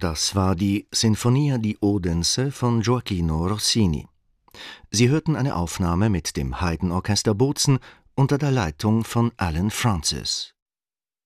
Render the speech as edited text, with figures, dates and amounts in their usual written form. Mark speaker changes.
Speaker 1: Das war die Sinfonia di Odense von Gioachino Rossini. Sie hörten eine Aufnahme mit dem Haydn-Orchester Bozen unter der Leitung von Alan Francis.